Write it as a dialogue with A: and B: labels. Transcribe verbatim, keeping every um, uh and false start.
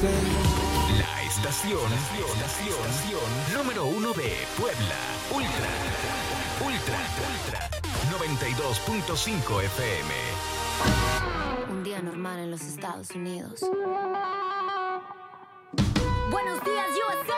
A: La estación, estación, estación número uno de Puebla. Ultra, Ultra, Ultra. noventa y dos punto cinco F M.
B: Un día normal en los Estados Unidos. Buenos días, U S A.